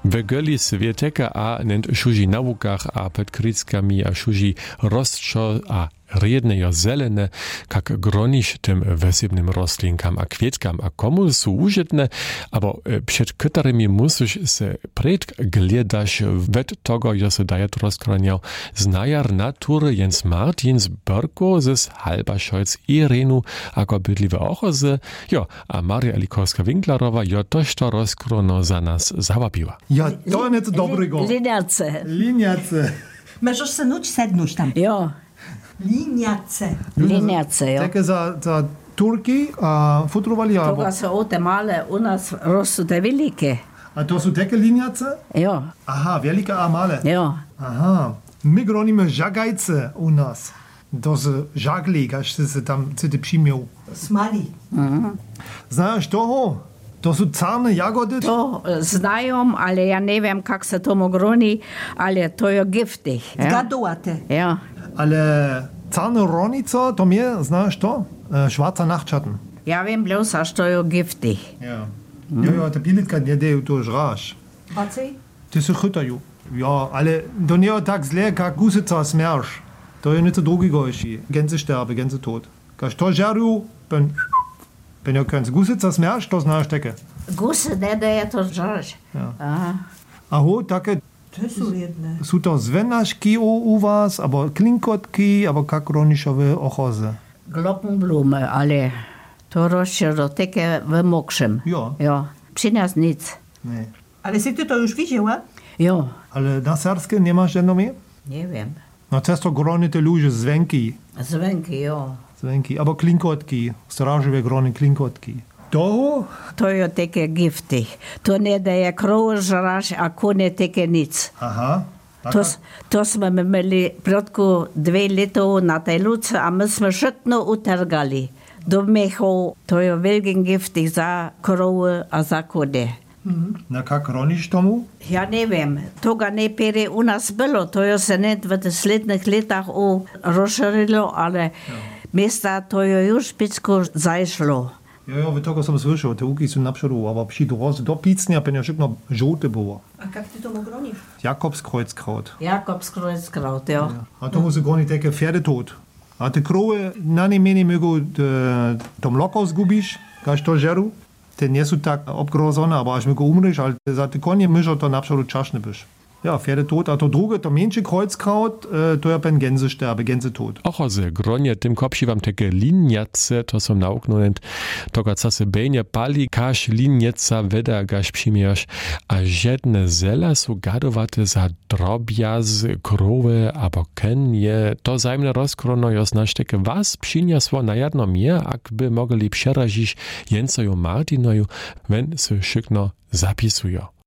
W geli svieteka a nent šuži naukach a pred krickami a šuži rostčo a riedne zelene, kak groniš tym wesebnym rostlinkam a kvietkam a komu su użytne, abo przed którymi musisz se predgledaš wet togo, jo se dajet rozkroniał znajar natury Jens Martins Berko zes Halberscholz Irenu ako bydliwe ochozy, jo, a Maria Elikorska-Winklerowa jo toż to rozkrono za nas zawabiła. Ja, to nic dobrego. Liniace. Możesz se nuć sednuć tam. Jo. Liniace, jo. Takie za Turki a futrowali albo. Toga se ote male u nas rostu te velike. A to su takie liniace? Jo. Aha, velike a male. Jo. Aha. My gronimy żagajce u nas. To z żagli, każ se tam cyty przymiał. Smali. Znasz toho? To su carne jagody? To znają, ale ja nie wiem, jak se to groni, ale to je giftig. Zgadowate. Ja. Ale carne ronica, to mnie, znasz to? Schwarzer Nachtschatten. Ja wiem bloß, aż to je giftig. Ja. Ja, te pilitka nie dają to żrasz. Bacej? Ty se chytają. Ja, ale to nie jest tak źle, jak gusica smierz. To jest nic drugiego jeszcze. Gänse sterben, gänse tot. Każ to żaru, wenn ihr könnt. Gusica smierz, to znasz takie. Gusy nie daje to żarć. Ja. Aha. Aho, takie. To są jedne. Są to zvenaški u was, albo klinkotki, albo kak roniszowe ochozy. Glockenblume, ale to rośnie do takie wymokrzem. Ja. Ja. Przy nas nic. Nie. Ale si ty to już widziała? Jo. Ale na serskie nie masz jedno mnie? Nie wiem. No to jest to gronite ludzie, zwenki. Zwenki, jo. Zwenki, albo klinkotki, strażowe grony klinkotki. To? To je takie giftig. To nie daje krowy żrać, a kone takie nic. Aha. To jsme mieli protku 2 lata na tej luce, a my jsme všetno utrgali. Do mechov, to je velký giftig za krowy a za kone. Na kak roniš tomu? Ja nie wiem, toga nie pere u nas było, to je se net w tych slednych latach rozszerzyło, ale miasta to je już picko zajszło. Ja, wy tego sam słyszał, te łuki są naprzód, ale przy drodze do piznia będzie wszystko żółte było. A jak ty to gronisz? Jakobskreuzkraut. Jakobskreuzkraut, ja. A to musi gronić takie Pferdetot. A te krowy na nie mniej mogą to mloko zgubić, każ to żeru. Te nie są tak obgrozone, ale aż mogą umrzeć, ale za te konie myszą to naprzód czaszny byś. Ja, Pferdetot. A to drugie, to mniejsze Kreuzkraut, to ja pen Gänsesterbe, Gänsetot. Ochozy, gronie, tym kopsi wam takie liniace, to są nauknąć, toga co se bejnie pali, każ linieca weda, gaż przymiesz, a żadne zela są gadowate za drobiaz, krowy, abo kenie, to zajmne rozkrono jo znasz takie was przyniosło na jedno mnie, akby mogli przerazić Jensoju Martinoju, wenn se szykno zapisują.